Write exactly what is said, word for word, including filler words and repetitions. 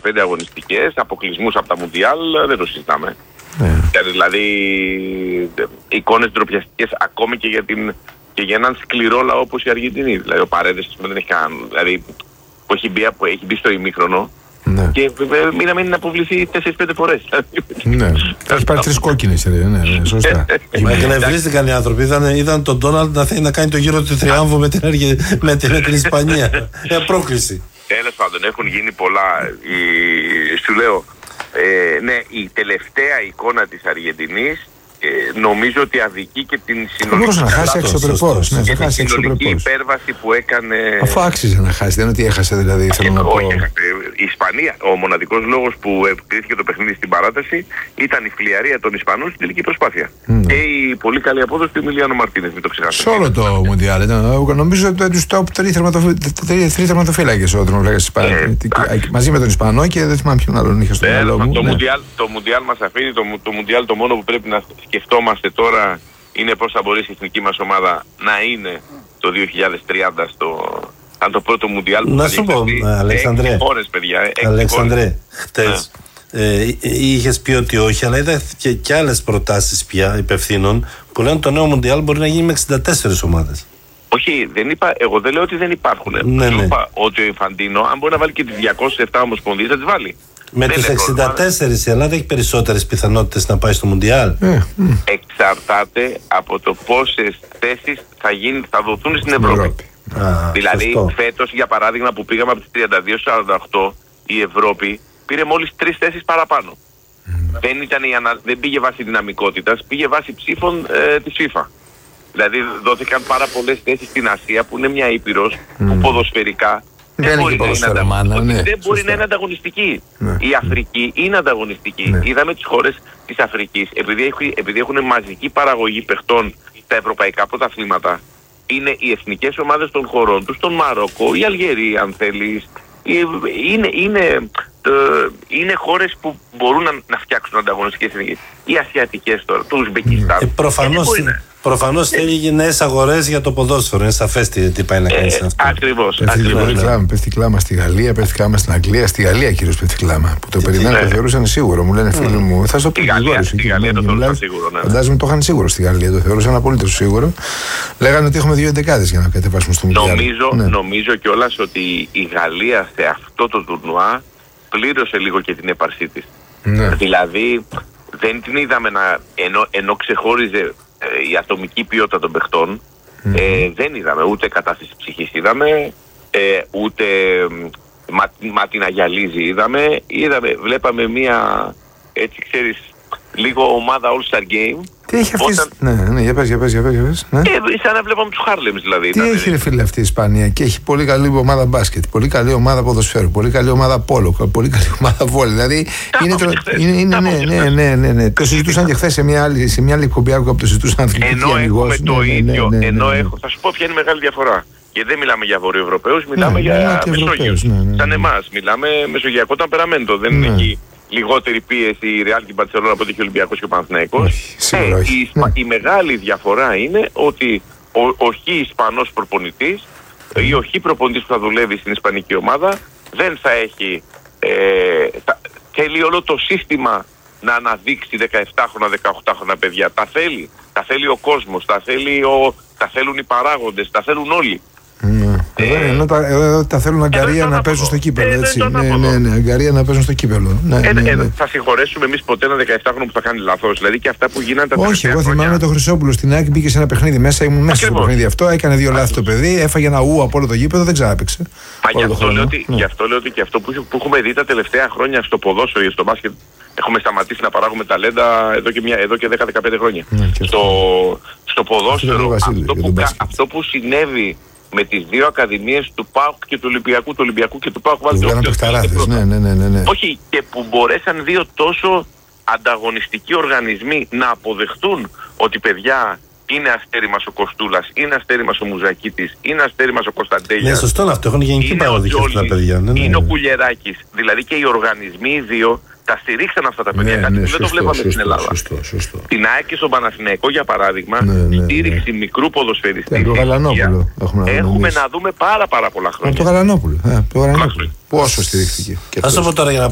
δεκαπέντε αγωνιστικές, αποκλεισμούς από τα Μουντιάλ, δεν το συζητάμε. Ναι. Δηλαδή, εικόνες ντροπιαστικές ακόμη και για, την, και για έναν σκληρό λαό όπως η Αργεντινή. Δηλαδή, ο Παρέδες δεν έχει καν. Δηλαδή, που έχει μπει, που έχει μπει στο ημίχρονο. Ναι. Και μην να αποβληθεί τέσσερις πέντε φορές. Ναι, θα έχει πάρει τρεις κόκκινες, ναι, ναι, σωστά. Μα εκνευρίστηκαν οι άνθρωποι. Είδαν, είδαν τον Ντόναλντ να θέλει να κάνει το γύρο του Τριάμβου με την, Αργε... με την, με την Ισπανία. Μια πρόκληση. Τέλος πάντων, έχουν γίνει πολλά. Η... Σου λέω, ε, ναι, η τελευταία εικόνα της Αργεντινής ε, νομίζω ότι αδικεί και την συνολική, μπορούσε να χάσει εξωπρεπώς, ναι, και την συνολική υπέρβαση που έκανε. Αφού άξιζε να χάσει, δεν είναι ότι έχασε δηλαδή. Θέλω να πω. Όχι, η Ισπανία, ο μοναδικός λόγος που κρίθηκε το παιχνίδι στην παράταση ήταν η φλιαρία των Ισπανών στην τελική προσπάθεια. Mm. Και η πολύ καλή απόδοση του Εμιλιάνο Μαρτίνες, μην το ξεχάσετε. Σε όλο το Μουντιάλ ήταν. Νομίζω ότι τους top τρεις τερματοφύλακες ο τερματοφύλακας της Ισπανίας. Μαζί με τον Ισπανό και δεν θυμάμαι ποιον άλλον είχε στο μυαλό μου. Το Μουντιάλ μας αφήνει, το Μουντιάλ το μόνο που πρέπει να σκεφτόμαστε τώρα είναι πώς θα μπορέσει η εθνική μας ομάδα να είναι το δύο χιλιάδες τριάντα στο... Αν το πρώτο Μουντιάλ που να σου πω, Αλέξανδρε, έξι χώρες, παιδιά. Αλέξανδρε, χτες ε, είχες πει ότι όχι, αλλά είδα και, και άλλες προτάσεις πια υπευθύνων που λένε το νέο Μουντιάλ μπορεί να γίνει με εξήντα τέσσερις ομάδες. Όχι, δεν είπα, εγώ δεν λέω ότι δεν υπάρχουν. Ναι, ναι. Είπα ότι ο Ινφαντίνο, αν μπορεί να βάλει και τις διακόσιες επτά ομοσπονδίες, θα τις βάλει. Με τις εξήντα τέσσερις η Ελλάδα έχει περισσότερες πιθανότητες να πάει στο Μουντιάλ. Ε, Εξαρτάται από το πόσες θέσεις θα, γίνει, θα δοθούν στην Ευρώπη. Ευρώπη. Α, δηλαδή σωστό. Φέτος, για παράδειγμα, που πήγαμε από τις τριάντα δύο σαράντα οκτώ, η Ευρώπη πήρε μόλις τρεις θέσεις παραπάνω. Mm. Δεν, ήταν η ανα... δεν πήγε βάσει δυναμικότητας, πήγε βάσει ψήφων ε, της FIFA. Δηλαδή δόθηκαν πάρα πολλές θέσεις στην Ασία, που είναι μια ήπειρος mm. που ποδοσφαιρικά δεν, δεν μπορεί, να είναι, ανταγωνιστική. Ναι, δεν μπορεί να είναι ανταγωνιστική. Ναι. Η Αφρική είναι ανταγωνιστική. Ναι. Είδαμε τις χώρες της Αφρικής, επειδή, έχει, επειδή έχουν μαζική παραγωγή παιχτών στα ευρωπαϊκά πρωταθλήματα, είναι οι εθνικές ομάδες των χωρών τους, τον Μαρόκο, η Αλγερία αν θέλεις, είναι, είναι, ε, είναι χώρες που μπορούν να, να φτιάξουν ανταγωνιστικές εθνικές. Οι ασιατικές τώρα, το Ουσμπεκιστάν. Ε, προφανώς προφανώς ε, θέλει νέες αγορές για το ποδόσφαιρο, είναι σαφές τι, τι πάει να κάνει ε, αυτό. Ακριβώς. Πέφτει κλάμα στη Γαλλία, πέφτει κλάμα στην Αγγλία, στη Γαλλία κυρίως πέφτει κλάμα. Που το περιμένουν, το θεωρούσαν σίγουρο. Μου λένε φίλοι μου, θα στο πει. Στη Γαλλία το θεωρούσαν σίγουρο. Φαντάζομαι το είχαν σίγουρο στη Γαλλία, το θεωρούσαν απολύτως σίγουρο. Λέγανε ότι έχουμε δύο εντεκάδες για να κατεβάσουμε στο Μουντιάλ. Νομίζω κιόλας ότι η Γαλλία σε αυτό το τουρνουά πλήρωσε λίγο και την έπαρσή της. Δηλαδή δεν την είδαμε να, ενώ, ενώ ξεχώριζε ε, η ατομική ποιότητα των παιχτών, mm-hmm. ε, δεν είδαμε ούτε κατάσταση ψυχής είδαμε, ε, ούτε μα, μα την αγιαλίζει είδαμε, είδαμε, βλέπαμε μια, έτσι ξέρεις, λίγο ομάδα All Star Game. Τι έχει αυτή, όταν... ναι, ναι, για πες, για πες, για πες, για πες ναι. ε, σαν να βλέπαμε τους Χάρλεμς δηλαδή. Τι έχει ρε φίλε αυτή η Ισπανία και έχει πολύ καλή ομάδα μπάσκετ, πολύ καλή ομάδα ποδοσφαίρου, πολύ καλή ομάδα πόλο, πολύ καλή ομάδα βόλη. Δηλαδή είναι, το, είναι, είναι ναι, ναι, ναι, ναι, ναι. Το συζητούσαν και χθες σε μια άλλη, σε μια άλλη εκπομπή που το συζητούσαν αθλητικοί ενώ αμυγός. Έχουμε το ναι, ίδιο, ναι, ναι, ναι, ενώ ναι. έχω, θα σου πω ποια είναι η μεγάλη διαφορά. Και δεν μιλάμε για Βορειοευρωπαίους, μιλάμε ναι, για ναι, Μεσόγειους. Ναι, ναι, ναι. Σαν εμάς, μιλάμε μεσογειακό ταμπεραμέντο. Δεν ναι. έχει λιγότερη πίεση η Ρεάλ και η Μπαρσελόνα από ότι έχει ο Ολυμπιακός και ο Παναθηναϊκός. Ε, η, ναι. η μεγάλη διαφορά είναι ότι ο, ο χ Ισπανός προπονητής ή ο χ προπονητής που θα δουλεύει στην Ισπανική ομάδα δεν θα έχει. Ε, θα, θέλει όλο το σύστημα να αναδείξει δεκαεπτάχρονα, δεκαοκτάχρονα παιδιά. Τα θέλει. Τα θέλει ο κόσμος, τα, θέλει ο, τα θέλουν οι παράγοντες, τα θέλουν όλοι. Ναι. Εδώ, ε, ενώ τα, εδώ τα θέλουν αγκαρία να παίζουν στο κύπελλο. Ε, έτσι. Ναι, ναι, ναι, αγκαρία να παίζουν στο κύπελλο. Ναι, ε, ναι, ναι. Ε, θα συγχωρέσουμε εμείς ποτέ ένα δεκαεπτάχρονο που θα κάνει λάθος. Δηλαδή και αυτά που γίνανε τα τελευταία χρόνια. Όχι, εγώ θυμάμαι τον Χρυσόπουλο στην ΑΕΚ, μπήκε σε ένα παιχνίδι μέσα, ήμουν μέσα στο παιχνίδι αυτό, έκανε δύο λάθη το παιδί, έφαγε ένα ου από όλο το γήπεδο, δεν ξανάπαιξε. Μα γι' αυτό, λέω ότι, ναι. γι' αυτό λέω ότι και αυτό που, που έχουμε δει τα τελευταία χρόνια στο ποδόσφαιρο ή στο μπάσκετ, έχουμε σταματήσει να παράγουμε ταλέντα εδώ και, μια, εδώ και δέκα με δεκαπέντε χρόνια. Ναι, στο, στο ποδόσφαιρο, αυτό που, αυτό που συνέβη με τις δύο ακαδημίες του ΠΑΟΚ και του Ολυμπιακού, του Ολυμπιακού και του ΠΑΟΚ βάλτε ναι, ναι, ναι, ναι, ναι. όχι, και που μπορέσαν δύο τόσο ανταγωνιστικοί οργανισμοί να αποδεχτούν ότι παιδιά είναι αστέρι μας ο Κοστούλας, είναι αστέρι μας ο Μουζακίτης, είναι αστέρι μας ο Κωνσταντέλιας. Ναι, σωστό αυτό, έχουν γενική παραδοχή αυτά τα παιδιά. Ναι, ναι. Είναι ο Κουλιεράκης. Δηλαδή και οι οργανισμοί οι δύο τα στηρίξαν αυτά τα παιδιά. Ναι, κάτι ναι, που σωστό, δεν το βλέπαμε σωστό, στην Ελλάδα. Σωστό, σωστό. Την ΑΕΚ και στον Παναθηναϊκό για παράδειγμα, ναι, ναι, στήριξη ναι. μικρού ποδοσφαιριστή. Το Γαλανόπουλο έχουμε, έχουμε να δούμε πάρα πάρα πολλά χρόνια. Το Γαλανόπουλο. Ε, το Γαλανόπουλο. Πόσο στηρίχθηκε. Θα σου πω τώρα για να